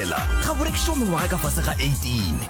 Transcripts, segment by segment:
fela ga bo rekišwa mengwaga ka fase ga 18.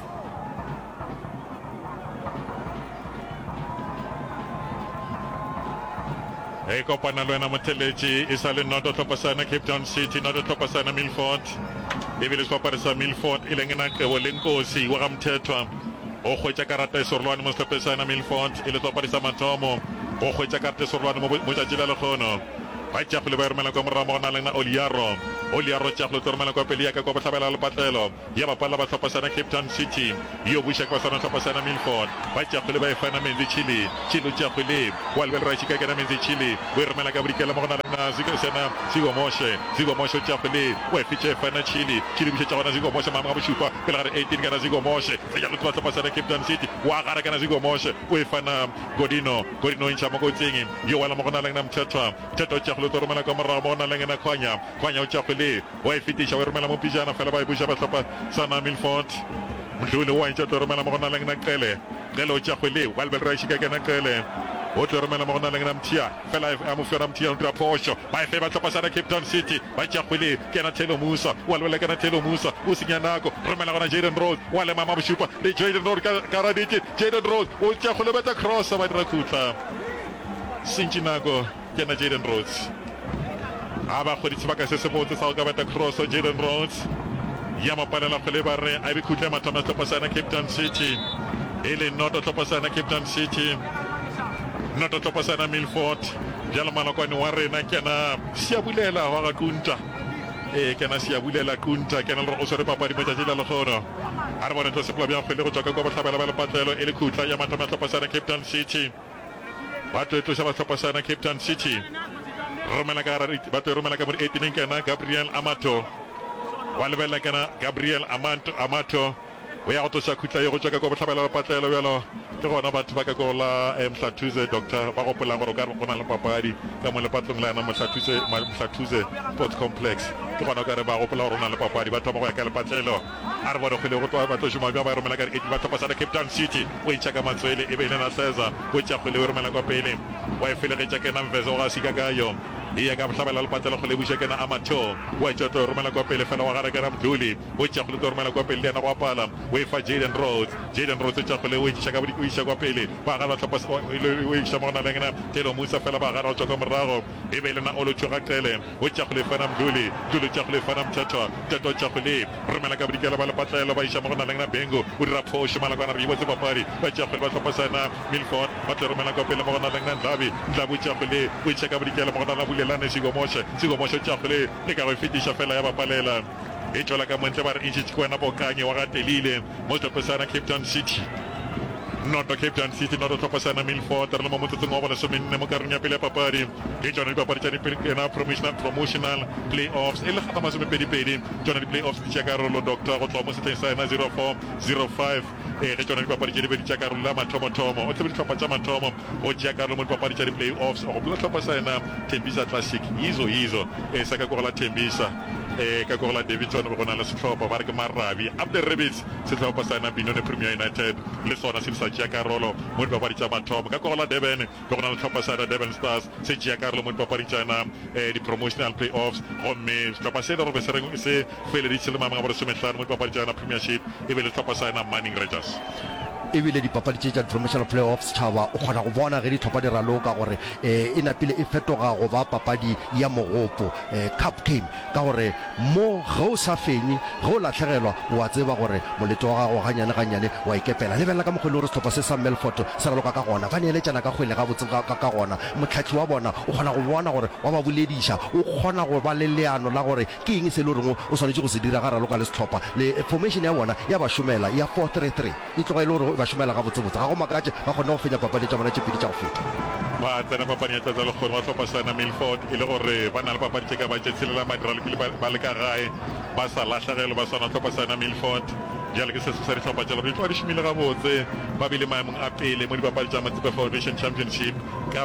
Hey, kopana lwena motheletši e sa le noto tlhopasana Cape Town City, noto tlhopasana Milford ebile sepaparisa Milford e leng enakebo le nkosi wa gamthethwa o hwetša karata e sorolwane mo setlhophesana Milford e le sepaparisa mathomo o hwetša karata e sorolwane mo tšatši la lekgono ba tšagole ba romela kwa morago na lena Oliaro tšagole tse romela kwa pele ya ka kwa bohlabela lepatlelo ya bapala ba tlhopasana Cape Town City yo buša kwa sana tlhopasana Milford ba tšagole ba e fana menzi chile tšagole wa lebelera tšika kena menzi chile o e romela ka bodikela mo go na lena Zigo Moshe tšagole o e fitše e fana chile bušetša gona Zigo Moshe mama ga bošupa pele gare 18 kana Zigo Moshe tšagole tla tlhopasana Cape Town City wa gare kana Zigo Moshe o e fana Godino ntšha mo kotsing yo wala mo go na lena mthethwa tšagole to romela ka morago mo go na lena khwanya o tšagole wa e fitiša o e romela mo pijana fela ba e buša ba tlhopha sana Milford mdlule wa ntša to romela mo go na lena qele o tšagole wa lebelera šika kena qele o tlo romela mo go na lena mthia fela a mo fera mthia ntwa posho ba e fe ba tlhopha sana Cape Town City ba tšagole kena Thelo Musa wa lebela kena Thelo Musa o senya nako romela gona Jaden Rose wa le mama bošupa le Jaden Rose ka raditi Jaden Rose o tšagole beta cross ba dira khutla sentši nako kena Jaden Rose a ba kgoditse ba ka se sebotse sa go ka beta cross Jaden Rose ya mapalela kgole ba re a be khutla mathomo tlhopasana Cape Town City e le noto tlhopasana Cape Town City noto tlhopasana Milford bjalo malokwane wa rena kena Siabulela wa ga Kunta kena Siabulela Kunta kena le go swere papadi mo tšatši la lekgono a re bone tlo sepela bjang kgwele go tswa ka kwa bohlabela ba lepatlelo e le khutla ya mathomo tlhopasana Cape Town City ba tlo tloša ba tlhopasana Cape Town City ba tlo romela ka mo 18 kena Gabriel Amato wa lebella kena Gabriel Amato o ya go tloša khutla ye go tswa ka kwa bohlabela ba patlelo bjalo ke gona batho ba ka ko la Mhlathuze doctor ba gopolang gore o ka re go na le papadi ka mo lepatlong la yana Mhlathuze Sports Complex ke gona o ka re ba gopola gore o na le papadi ba thoma go ya ka lepatlelo a re bone kgwele go tloa ba tlo šoma bja ba romela ka re ba tlhopasana Cape Town City o itšha ka matswele e be ile na seza o tša kgwele o romela kwa pele wa e felegetša kena Mvezo ga sika kayo e ya ka bohlabela lepatlelo go le buša kena Amato wa itša to romela kwa pele fela wa gare kena Mduli o itša kgwele to romela kwa pele le yana go apala o e fa Jaden Rose o tša kgwele o itša ka o iša kwa pele ba gare ba tlhopasa o iša mo gona lengena Thelo Musa fela ba gare go tswa kwa morago e be le na o lo tšhoga qele o tša kgwele fana Mduli tša kgwele fana Mthethwa tša kgwele romela ka bodikela ba lepatlelo ba iša mo gona lengena Bengo o dira phošo malakwana re ibotse papadi ba tša kgwele ba tlhopasana Milford ba tlo romela kwa pele mo gona lengena Ndlabi o tša kgwele o iša ka bodikela mo gona la bulelane Zigo Moshe tša kgwele le ka go fetiša fela ya bapalela e tlola ka montle ba re intšhitše ke wena Bokanye wa gatelile mo tlhopesana Cape Town City noto Cape Town City noto tlhopasana Milford re le mo motsotsong wa bona somenne mo kareng ya pele ya papadi e tsona dipapadi tša dipena promotional playoffs e le gata masomepedipedi tsona di-playoffs di tša karolo doctor go tloa mo setleng sa yena 0405 ge tsona dipapadi tša dibedi tša karolo la mathomothomo o tlebe ditlhopha tša mathomo o tšea karolo mo dipapadi tša di-playoffs go bula tlhopha sa yena Tembisa Classic yizo sa ka kogela Tembisa ka kogela Davidson go na le setlhopha ba re ke Marabi up the Rabbits setlhopha sa yena Benoni Premier United le sona se sa tšea karolo mo dipapadi tša mathomo ka kogela Durban go na le tlhopha sa yena Durban Stars se tšea karolo mo dipapadi tša yena di-promotional playoffs gomme setlhopha se le gore se feleditše le mamanga bore somehlano mo dipapadi tša yena Premiership e be le tlhopha sa yena Manning Rangers ebile dipapadi tše tša promotional playoffs tšhaba o kgona go bona ge ditlhopha di raloka gore e napile e fetoga go ba papadi ya mogopo cup game ka gore mo ge o sa fenye ge o latlhegelwa wa tseba gore molete wa gago ganyane wa ikepela lebelela ka mokgwele gore setlhopha se sa Melfort se raloka ka gona ba neeletšana ka kgwele ga botse ka gona motlhatlhi wa bona o kgona go bona gore wa ba bolediša o kgona go ba le leano la gore ke eng se le goreng o swanetse go se dira ga raloka le setlhopha le formation ya bona ya ba šomela ya 4-3-3 e tloga e le gore ba šomela ga botsebotse ga go makatše ba kgone go fenya papadi tša bona tše pedi tša go feta ba tsena papadi ya tša lekgono ba tlhopasana Milford e le gore ba na le papadi tše ka ba tše tshelela madiralo pele ba le ka gae ba sa latlhagelo ba swana tlhopasana Milford jalo ke se se sa ditlhopha tsa re tlo di shimile ga botse ba bile maemong a pele mo dipapadi tsa Motsepe Foundation Championship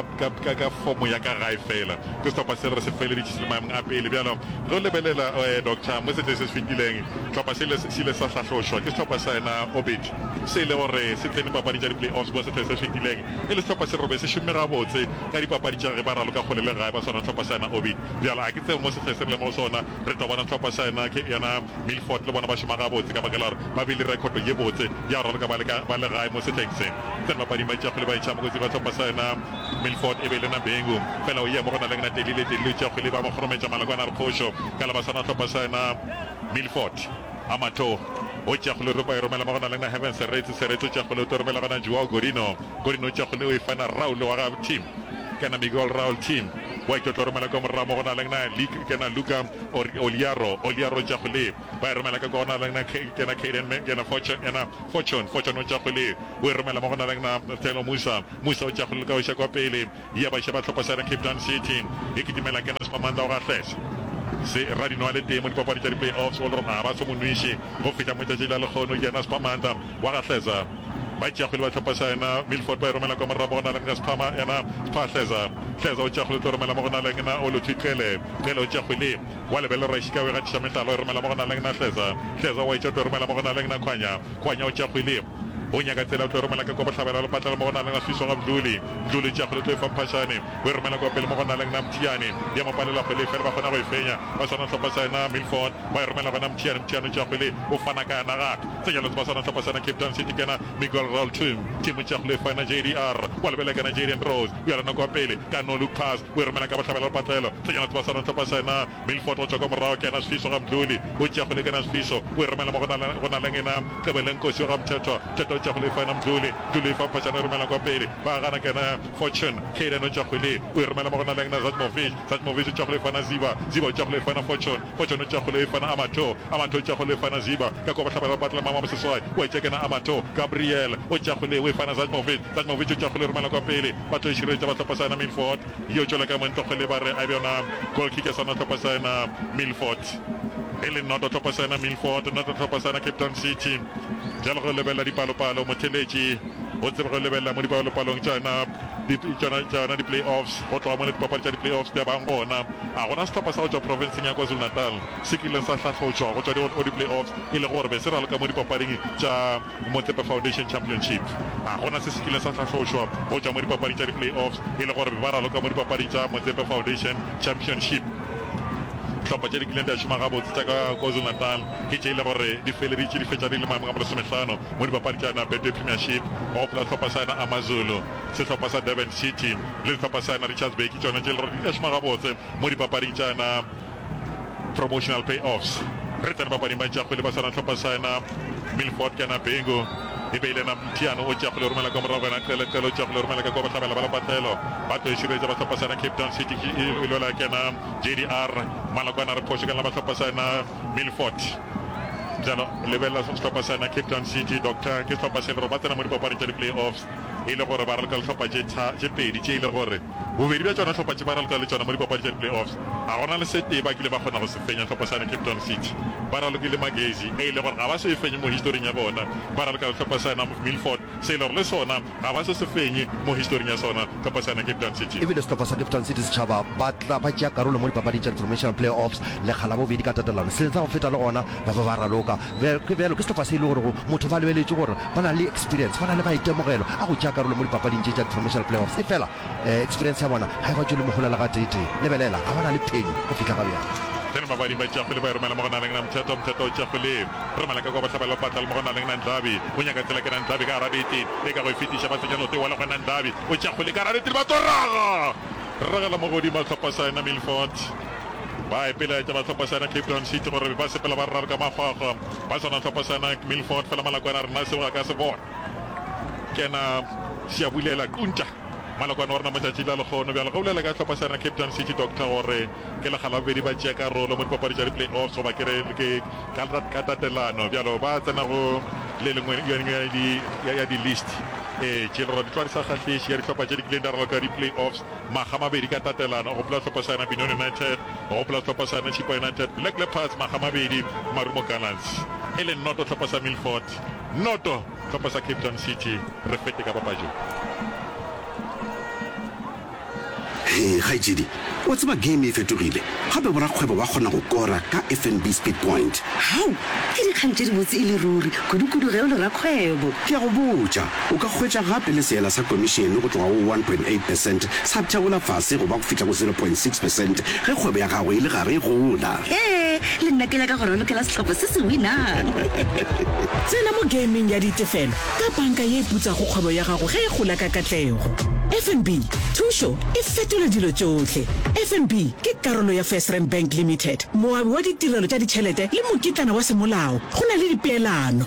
ka fomo ya ka gae fela ke setlhopha se re se feleditse le maemong a pele bjalo re lebelela doctor mo setse se se fetileng tlhopha se le sa tlhatlhošwa ke setlhopha sa ena Obit se le gore se tsene papadi tsa di-playoffs mo setse se fetileng e le setlhopha se robe se šome ga botse ka dipapadi tsa re ba raloka kgole le gae ba sona tlhopha sa ena Obit bjalo a ke tseo mo setlhe se re le mo sona re tlo bona tlhopha sa ena yana Milford le bona ba šoma ga botse ka baka la gore ba bile rekoto ye botse ya raloka ba le gae mo setlheng se tsene bapadi ba itšagole ba itšha mokotsi ba tlhopha sa ena Milford e be le na Bengu fela o ye mo go na leng na telile itšagole ba mo kgorometša malakwana re kgošo ka la ba sana tlhopha sa ena Milford Amato o tšagole re ba e romela mo go na leng na Heaven Seretse o tšagole o to romela gona Joao Godino tšagole o e fana Raul wa ga team kana Miguel Raul team wa ke tlo romela ka moramo go na leng na kana Luka Oliaro tšagole ba e romela ka gona leng na kana Kaden kana Fortune o tšagole o e romela mo go na leng na Telo Musa o tšagole ka oša kwa pele ya ba ba tlhopha sa Cape Town City e ke dimela kana Spamanda o ga flash se radino le teng mo dipapadi tsa di-playoffs o le rona ba se monwiše go feta mo tšatši la lekgono yena Spamanda wa ga tlesa ba tšagole ba tlhopha sa ena Milford ba e romela ka moramo go na leng ka Spama ena Tlesa o tšagole to romela mo go na leng na Olothikele o tšagole wa lebele ra šika we ga tšiša metalo e romela mo go na leng na Tlesa wa itša to romela mo go na leng na Khwanya o tšagole o nyaka tsela o tlo romela ka go botlhabela le patla mo go na leng a fiso ga Mdluli tšagole to e famphašane o e romela kwa pele mo go na leng na Mtiane ya mapalela go le fela ba kgona go e fenya ba sona tlhopha sa ena Milford ba e romela gona Mtiane tšagole o fana ka yana gape tse jalo ba sona tlhopha sa ena Cape Town City kana Miguel Raul team tšagole e fana JDR wa lebele kana Jaden Rose o ya rena kwa pele ka no Luke Pass o e romela ka botlhabela le patlelo tse jalo ba sona tlhopha sa ena Milford o tswa ka morago kana fiso ga Mdluli o tšagole kana fiso o e romela mo go na leng ena Kebelenkosi ga Mthetho tšagole fana Mdluli fa phašana romela kwa pele ba gana kana Fortune Kaden o tšagole o e romela mo go na leng na Zatmovic o tšagole fana Ziba o tšagole fana Fortune o tšagole fana Amato o tšagole fana Ziba ka kwa batlhabela batla mama mo seswai o itše kana Amato Gabriel o tšagole o e fana Zatmovic o tšagole romela kwa pele ba tlo širetša ba tlhopha sa ena Milford yo tšola ka montogole ba re a bjona goal kick sana tlhopha sa ena Milford e le noto tlhopha sa ena Milford noto tlhopha sa ena Cape Town City jalo go lebelela dipalopalo motheletši o tsebe go lebelela mo dipalopalong tšana di-playoffs go tloga mo dipapadi tša di-playoffs bja bang gona a gona setlhopha sa go tšwa provinceng ya KwaZulu Natal se kileng sa tlhatlhotšwa go tšwa go di-playoffs e le gore be se raloka mo dipapading tša Motsepe Foundation Championship a gona se se kileng sa tlhatlhotšwa go tšwa mo dipapading tša di-playoffs e le gore be ba raloka mo dipapading tša Motsepe Foundation Championship tlhopha tše di kileng di a šoma gabotse tša ka KwaZulu Natal ke tše e le gore di feleditše di fetša di le maemong a mo lesomehlano mo dipapadi tša Betway Premiership go gopola tlhopha sa ena Amazulu setlhopha sa Durban City le setlhopha sa ena Richards Bay ke tšona tše e le gore di a šoma gabotse mo dipapading tša ena promotional playoffs re tsena bapading ba tšagole ba sana tlhopha sa ena Milford kana Bengu e be ile na Mtiano o tšagole o romela ka morago gana Qele o tšagole o romela ka kwa batlhabela ba le patlelo ba tlo e širetša ba tlhopha sa ena Cape Town City e lola kena JDR malakwana re phoše kana ba tlhopha sa ena Milford jalo lebelela setlhopha sa ena Cape Town City doctor ke setlhopha se le gore ba tsena mo dipapading tša di-playoffs e le gore ba raloka letlhopha tše pedi tše e le gore bobedi bja tšona tlhopha tše ba raloka le tšona mo dipapadi tša di-playoffs a gona le sete ba kile ba kgona go se fenya tlhopha sa ena Cape Town City ba raloke le Magesi e le gore ga ba se e fenye mo historing ya bona ba raloka letlhopha sa ena Milford se e le gore le sona ga ba se se fenye mo historing ya sona tlhopha sa ena Cape Town City ebile setlhopha sa Cape Town City setšhaba ba tla ba tšea karolo mo dipapading tša di-promotional playoffs lekgala bobedi ka tatelano se tsa go feta le gona ba ba raloka bjalo ke setlhopha se e le gore motho ba lebeletše gore ba na le experience ba na le maitemogelo a go tšea karolo mo dipapading tše tša di-promotional playoffs e fela experience ya bona ga e ba tšwe le mogolela ga teitee lebelela ga ba na le phenyo go fitlha ga bjang tsene babadi ba tšagole ba e romela mo go na leng na Mthetho o tšagole romela ka kwa batlhabela patla le mo go na leng na Ndlabi o nyaka tsela ke na Ndlabi ka gara bete le ka go e fetiša ba tsenya note wa le go na Ndlabi o tšagole ka gara bete ba tlo ragela mo godimo tlhopha sa ena Milford ba epeletša ba tlhopha sa ena Cape Town City gore ba sepela ba raro ka mafaga ba sona tlhopha sa ena Milford fela malakwana rena seo ga ka se bona kena Siabulela Kunta malakwana wa rena matšatši la lekgono bjalo ga bolela ka tlhopha sa ena Cape Town City doctor gore ke lekgala bobedi ba tšea karolo mo dipapadi tša di-playoffs goba ke ka tatelano bjalo ba tsena go le lengwe ya di-list tše le gore di tšwa di sa kgahlese ya ditlhopha tše di kileng di raloka di-playoffs maga mabedi ka tatelano go gopola tlhopha sa ena Benoni United go gopola tlhopha sa ena Chipa United Black Leopards maga mabedi Marumo Gallants e le noto tlhopha sa Milford noto tlhopha sa Cape Town City re fete ka papadi. Khaitsedi o tseba game e fetogile gape borakgwebo ba kgona go kora ka FNB Speed Point. Hao ke dikgang tse di botse e le ruri kudu-kudu ge o le rakgwebo. Ke a go botša o ka hwetša gape le seela sa commission go tloga go 1.8% sa theola fase go ba go fitlha go 0.6% ge kgwebo ya gago e le gare e gola. Le nna ke nyaka gore o lokela setlhopha se se winang. Tsena mo gaming ya ditefelo ka banka ye putsa go kgwebo ya gago ge e gola ka katlego. FNB thušo e fetola dilo tsotlhe. FNB ke karolo ya FirstRand Bank Limited, moabi wa ditirelo tša ditšhelete le mokitlana wa semolao. Go na le dipeelano.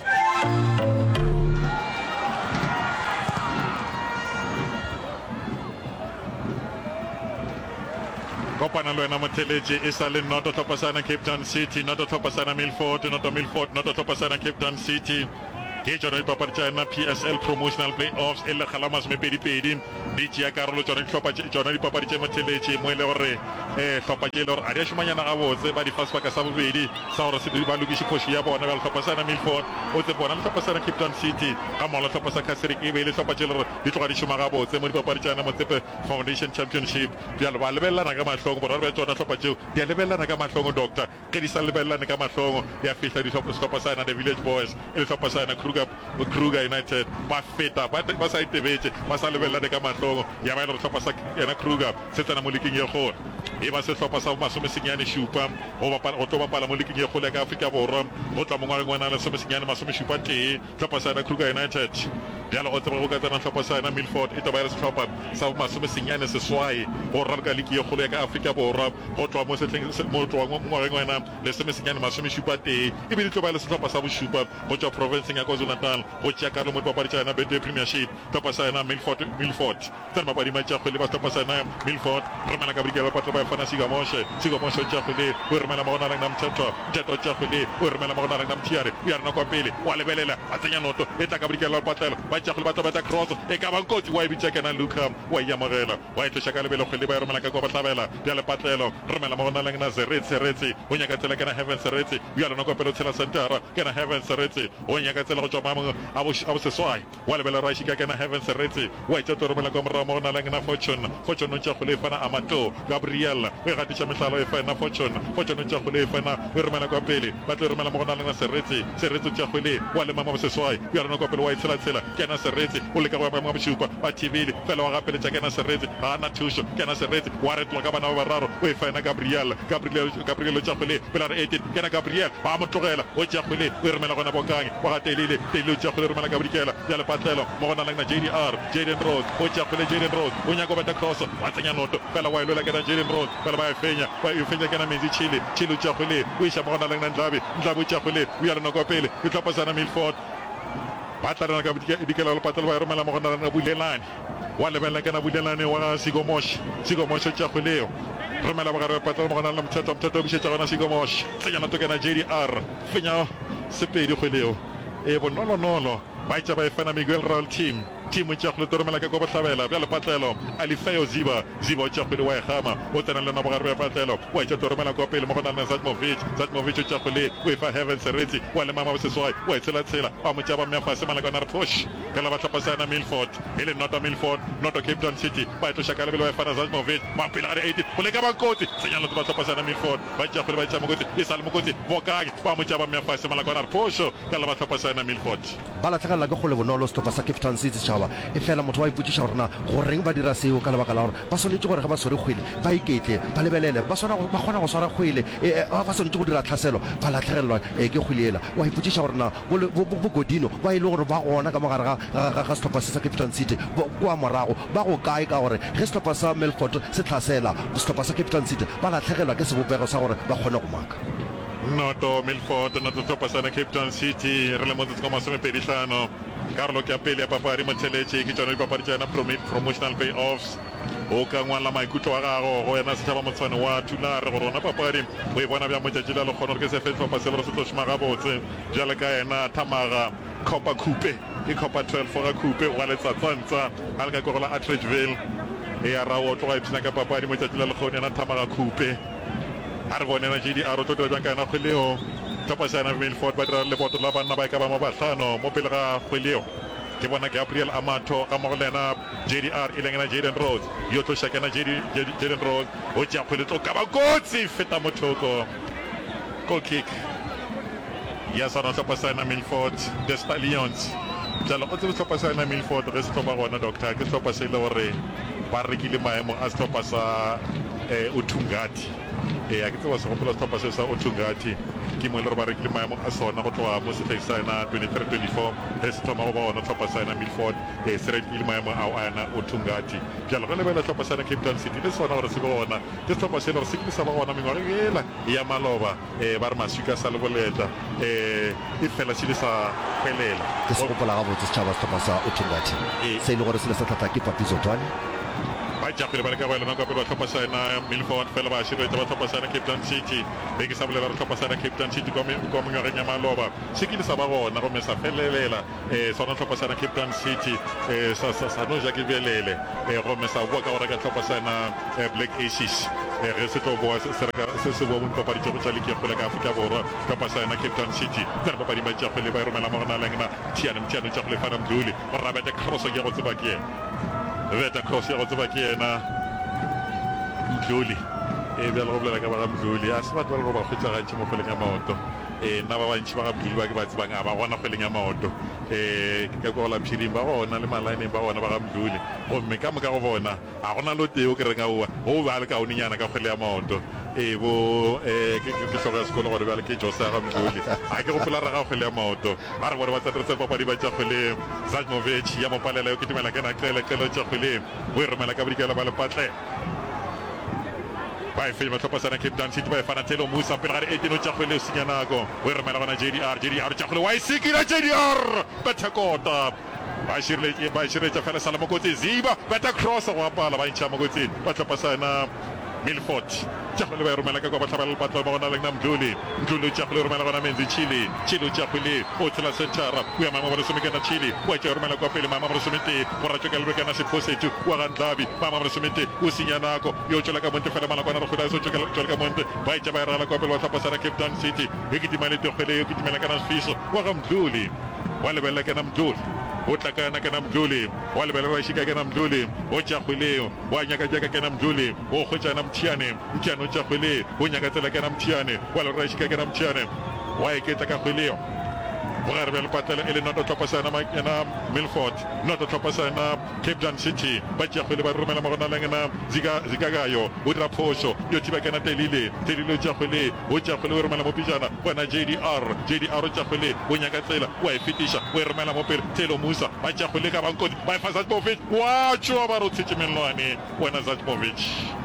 Kopana le wena motheletši e sa le noto tlhopha sana Cape Town City noto tlhopha sana Milford noto tlhopha sana Cape Town City ke tsona dipapadi tša yona PSL Promotional Playoffs e le kgala masomepedipedi di tšea karolo tsona dipapadi tše motheletši mo e le gore tlhopha tše e le gore a di a šomanyana gabotse ba di fa sebaka sa bobedi sa gore ba lokiše phoši ya bona ba le tlhopha sana Milford o tse bona le tlhopha sana Cape Town City ga mola tlhopha sa Caserik e be le tlhopha tše e le gore di tloga di šoma gabotse mo dipapadi tša yona Motsepe Foundation Championship bjalo ba lebelelana ka mahlong borare ba tsona tlhopha tšeo di a lebelelana ka mahlong doctor ge di sa lebelelane ka mahlong ya fihla ditlhopha sana the Village Boys e le tlhopha sana Kruger United ba feta ba sa itebetse ba sa lebelelane ka mahlong ya ba ile go tlhopha sa yena Kruger se tsena mo leking ye kgolo e ba se tlhopha sa masomesenyane šupa go tlo bapala mo leking ye kgolo ya ka Afrika Borwa go tla mongwaleng wa na le somesenyane masomešupa tee tlhopha sa yena Kruger United bjalo go tseba go ka tsena tlhopha sa yena Milford e toba ya le setlhopha sa masomesenyane seswai go raloka leki ye kgolo ya ka Afrika Borwa go tloa mo ngwageng wena le somesenyane masomešupa tee e be di tloba ya le setlhopha sa bošupa go tšwa provinceng ya KwaZulu-Natal go tšea karolo mo dipapadi tša yena Betway Premiership tlhopha sa yena Milford tsena mapadi ma tšakgwele ba tlhopha sa yena Milford remela ka brikela patlo ba fana Sigomoshe tšakgwele o remela mo go na leng na mthetho tšakgwele o remela mo go na leng na mthiare o ya rena kwa pele wa lebelela a tsenya noto e tla ka brikela patlelo ba tšakgwele ba tobeta cross e ka ba nkotsi wa e bitša kena Luka wa e amogela wa e tloša ka lebele kgwele ba e romela ka kwa batlabela bjale patlelo remela mo go na leng na Seretse o nyaka tsela kena Heaven Seretse o ya rena kwa pele o tshela centera kena Heaven Seretse o nyaka tsela go tšwa mamong a boseswai wa lebele ra šika kena Heaven Seretse wa e tšeto romela kwa morago mo go na leng na Fortune o tšakgwele e fana Amato Gabriel o e gatiša mehlalo e fana Fortune o tšakgwele e fana o e romela kwa pele ba tlo romela mo go na leng na Seretse o tšakgwele wa le mama boseswai o ya rena kwa pele wa e tshela kena Seretse o leka go ya maemo a bošupa ba thibile fela wa gapeletša kena Seretse ga ana thušo kena Seretse wa retloa ka bana ba bararo o e fana Gabriel o tšakgwele pela re 18 kena Gabriel ba mo tlogela o tšakgwele o e romela gona bokange wa ga telile o tšakgwele romela ka brikela ya le patlelo mo go na leng na Jaden Rose o tšakgwele Jaden Rose o nyaka go beta cross wa tsenya noto fela wa e lola kena Jaden Rose fela ba e fenya kena Menzi Chile o tšakgwele o iša mo go na leng na Ndlabe o tšakgwele o ya lena kwa pele o tlhopha sana Milford patlarana ka dikela le patlelo ba e romela mo go na leng na Bulelane wa lebelela kena Bulelane wa Sigomoshe o tšakgweleo romela bogare ba patlelo mo go na le mthetho o bišetša gona Sigomoshe tsenya noto kena JDR fenya sepedi kgweleo e bonolonolo ba itša ba e fana Miguel Raul team o tšakgwele toromela ka kwa bohlabela bjale patlelo Alifeo Ziba o tšakgwele wa e gama o tsena le nabogare ba patlelo wa itša toromela kwa pele mo go na le Zadmovic o tšakgwele o e fa Heaven Seretse wa le mama boseswai wa e tshela wa mo tšea ba meafase malakana re push ka la ba tlhopha sa yena Milford e le noto Cape Town City ba e tloša ka lebele wa e fana Zadmovic mampele a re 80 go leka bankotsi tsenya loto ba tlhopha sa yena Milford ba tšakgwele ba itša mokotsi e sa le mokotsi bokage ba mo tšea ba meafase malakana re push ka la ba tlhopha sa yena Milford ba latlhegelela ke go le bonolo setlhopha sa Cape Town City tšhaba e fela motho wa ipotšiša gorena goreng ba dira seo ka lebaka la gore ba swanetse gore ga ba swere kgwele ba iketle ba lebelele ba kgona go swara kgwele ba swanetse go dira tlhaselo ba latlhegelelwa ke kgwele ela wa ipotšiša gorena bogodino ba e le gore ba gona ka mogare ga setlhopha se sa Cape Town City kwa morago ba go kae ka gore ge setlhopha sa Milford se tlhasela setlhopha sa Cape Town City ba latlhegelwa ke sebopego sa gore ba kgone go maka noto Milford noto tlhopha sana Cape Town City re le motsotso ka masomepedi hlano karolo ke ya pele ya papadi motheletše ke tšona dipapadi tša yena Promotional Playoffs o ka ngwala maikutlo a gago go yena setšhaba motshwane wa Thulare gore ona papadi o e bona bja motšatši la le kgona gore ke se fe tlhopha se le gore se tlo šoma gabotse bjale ka yena Thamaga Copa Coupe ke Copa 12 fora Coupe wa letsatsantsa a le ka kogela Atteridgeville e ya rao o tloga ipšhina ka papadi motšatši la lekgone yena Thamaga Coupe a re bonena JDR o tlo dira bjang ka yena kgweleo tlhopha sana Milford ba dira le boto la bana ba ka ba mabatlhano mo pele ga kgweleo ke bona Gabriel Amato ka mo lena JDR ile ngena Jaden Rhodes yo tlo shakena Jaden Rhodes o tja kgwele tlo ka ba kotsi feta mothoko goal kick ya sana tlhopha sana Milford the Stallions jalo o tlo tlhopha sana Milford re se tlhopha gona doctor ke tlhopha se le hore ba rekile maemo a tlhopha sa Uthungati a ke tseba se go pela tlhopha se sa Uthungati ke mo le re ba rekile maemo a sona go tloga mo setlhaisana 23-24 re se tlhoma go ba ona tlhopha sana Milford se rekile maemo a ana Uthungati jalo re lebela tlhopha sana Cape Town City le sona gore se bona ke tlhopha se le re se ke sa ba bona mengwaga ela ya maloba ba re maswika sa le boleta e fela se le sa felela ke se gopola ga botse setšhaba setlhopha sa Uthungati se ile gore se le sa tlhata ke Papizo Twane ba japile ba le ka ba lena ka pele ba tlhopha sana Milford fela ba shiretse ba tlhopha sana Cape Town City be ke sa bolela re tlhopha sana Cape Town City go mengwageng ya maloba se ke le sa ba gona go me sa felelela sona tlhopha sana Cape Town City sa no ja ke belele go me sa bua ka gore ka tlhopha sana Black Aces re se tlo boa se boa mo papadi tšo tša leke kgole ka Afrika Borwa tlhopha sana Cape Town City tsere papadi ba tšakgole ba e romela mo gona lengna tiano tšakgole fana mduli go rabete cross ke go tseba ke veta cross ya go tseba ke yena Mdluli bja le go bolela ka ba ga Mdluli a se batho ba le go ba kgwetsa gantši mo kgweleng ya maoto nna ba bantši ba ga Mdluli ba ke ba tsebang a ba gona kgweleng ya maoto ka kwa go lapšhiring ba gona le malaeneng ba gona ba ga Mdluli gomme ka moka go bona a gona lo teo ke reng aowa go ba le kaonenyana ka kgwele ya maoto bo ke tlhogo ya sekolo gore bjale ke Josa ga Mdluli a ke gopola ra ga kgwele ya maoto ba re bone ba tsateretse papadi ba tša kgwele Zajmovic ya mopalela yo ke timela ke na qelo tša kgwele bo e romela ka bodikela ba lepatle ba e fenya tlhopha sana Cape Town City ba e fana Telo Musa pele ga re 18 o tša kgwele o senya nako o e romela gona JDR tša kgwele wa e sekila JDR betekota ba širetša fela sala mokotsi Ziba beta cross go apala ba ntšha mokotsing ba tlhopha sana Milford tšakgwele ba e romela ka kwa ba tlhabela lepatlo ba gona lengna Mdluli o tšakgwele romela gona menzi Chile o tšakgwele o tshela centara o ya maemo ba lesomekena Chile o tša romela kwa pele maemo ba lesomete go ratšwa ka lebekana sephosetho wa ga Ndlabi maemo ba lesomete o senya nako yo tšwela ka monte fela malakwana re kgoda so tšwela ka monte ba etša ba e ragala kwa pele ba tlhapa sana Cape Town City e ketima le tekgwele yo ketimela kana sefiso wa ga Mdluli wa lebelela kana Mdluli o tlakana kana Mdluli wa lebelela ba šika kana Mdluli o tšakgweleo wa nyaka kana Mdluli o kgwetšana Mthiane o tšakgwele o nyaka tsela kana Mthiane wa lebelela šika kana Mthiane wa eketla ka kgweleo go ga re bja lepatlela e le noto tlhopha sana makena Milford noto tlhopha sana Cape Town City ba tšakgwele ba romela mogona lengena zikagayo o dira phošo yo thiba kana telile o tšakgwele o romela mo pejana bona JDR o tšakgwele o nyaka tsela o a e fetiša o e romela mo pele Telo Musa ba tšakgwele ka bankoti ba efa Zajmovic wa tšoa ba re o tshetše melwane wena Zajmovic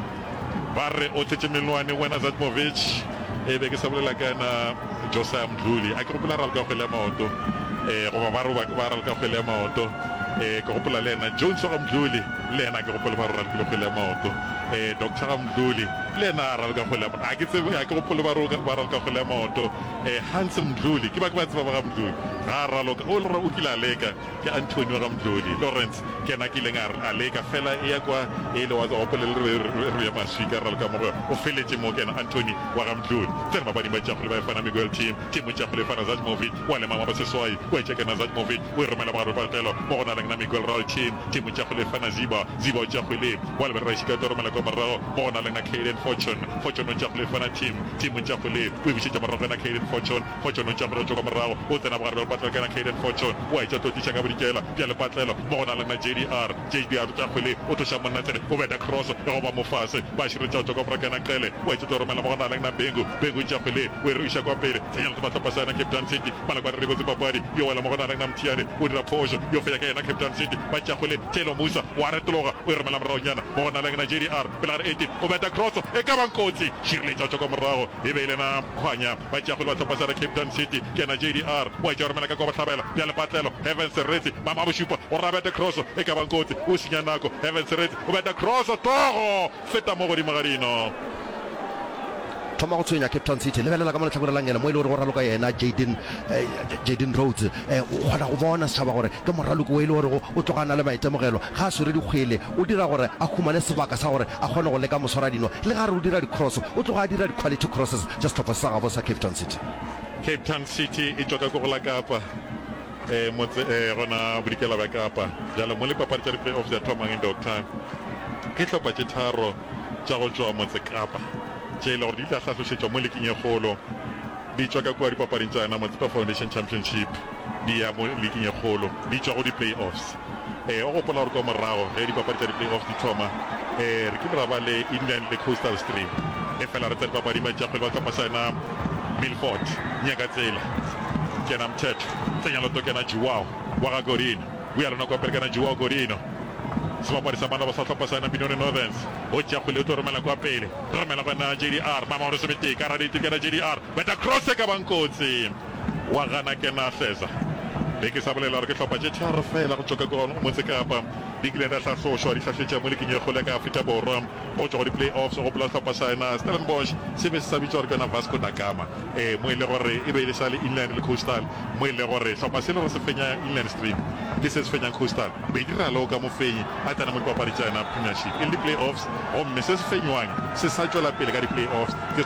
ba re o tshetše melwane wena Zajmovic be ke sa bolela kana Josa Mdluli a ke gopola ra le ka kgwele ya maoto goba ba ra le ka kgwele ya maoto ke gopola le ena Jones ga Mdluli le ena ke gopola ba re ra le kgwele ya maoto Dr. ga Mdluli le ena a ra le ka kgwele ya maoto a ke gopola ba ra le ka kgwele ya maoto Hans Mdluli ke ba tseba ba ga Mdluli ga raloka o le re o kile a leka ke Antonio ga Mdluli Lawrence ke ena ke ileng a leka fela e ya kwa e le wa gopola le ya maswika ra le ka mogo o feletše mo ke ena Anthony wa ga Mdluli tsere babadi ba tšakgole ba e fana Miguel team o tšakgole e fana Zajmovic wa le mama ba seswai o e tšekena Zajmovic o e romela ba gare patelo mo gona lengna Miguel Raul team o tšakgole e fana Ziba o tšakgole wa leberera šika to romela kwa morago mo gona lengna Caden Fortune o tšakgole e fana team o tšakgole o ebišetša morago gena Caden Fortune o tšakgole o tšoka morago o tsena ba gare patelo kana Caden Fortune wa e tša totiša ka bodikela bja lepatlelo mo gona lengna JDR tšakgole o tloša monna tsele o beta cross e go ba mo fase ba širetša o tšoka morago kana Qele o e tša to romela mo gona lengna Bengu tšakgole o e reiša kwa pele tsenyana ba tlhopha sana Cape Town City malakwa re rebotse papadi yo wela mo gona lengna Mthiane o dira phošo yo fenya ka yena Cape Town City ba tšakgole Telo Musa wa retologa o e romela moraonyana mo gona lengna JDR pela re 18 o beta cross e ka bankotsi šireletša tšoka morago e be ile na kgwanya ba tšakgole ba tlhopha sana Cape Town City ke na JDR wa e tša romela ka kwa batlhabela bja lepatlelo Heaven Seretse mama bošupa o ra beta cross e ka bankotsi o senya nako Heaven Seretse o beta cross togo feta mo godimo gadino thoma go tshwenya Cape Town City lebelela ka moletlhakore la ngena mo ile gore go raloka yena Jaden Rhodes o kgona go bona setšhaba gore ke moraloko o ile gore o tlogana le maitemogelo ga a swere dikgwele o dira gore a khumane sebaka sa gore a kgone go leka moswara dino le ga re o dira di-cross o tloga a dira di-quality crosses just setlhopha sa gabo sa Cape Town City Cape Town City e tswa ka go la Kapa gona bodikela ba Kapa jalo mo le papadi tsa di-playoffs ya thomang in dog time ke tlhopha tse tharo tša go tswa motse Kapa tše e le gore di tla tlhatlhošetšwa mo leking e kgolo di tswa ka kua dipapading tsa yona Motsepa Foundation Championship di ya mo leking e kgolo di tswa go di-playoffs o gopola gore kwa morago ge dipapadi tsa di-playoffs di thoma re ke ra ba le Indian le Coastal Stream e fela re tsa dipapadi matšakgwele ba tlhopha sa yona Milford nyaka tsela kena Mthetho tsenya loto kena Jiwao wa ga Gorino o ya lona kwa pele kena Jiwao Gorino sebapadi sa bana ba sa tlhopha sa yona Benoni Northerns o tšakgwele o tlo romela kwa pele romela bana JDR mama gore sebete ka raditi kena JDR beta cross ka bankotsi wa gana kena Hleza be ke sa bolela gore ke tlhopha tše tharo fela go tšoka ko motse Kapa di kile da tlhatlhošwa di tlhatlhetša mo leking e kgolo ka Afrika Borwa go tswa go di-playoffs go pola tlhopha sa yona Stellenbosch se be se sa bitswa gore ke yona Vasco da Gama mo e le gore e be e le sa le Inland le Coastal mo e le gore tlhopha se le gore se fenya Inland Stream le se se fenyang Coastal be dira lo ka mofenyi a tsena mo dipapadi tša yona Premiership e le di-playoffs gomme se se fenywang se sa tšwela pele ka di-playoffs